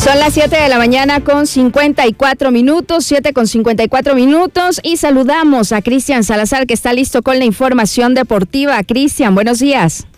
Son las 7 de la mañana con 54 minutos, 7 con 54 minutos, y saludamos a Cristian Salazar, que está listo con la información deportiva. Cristian, buenos días.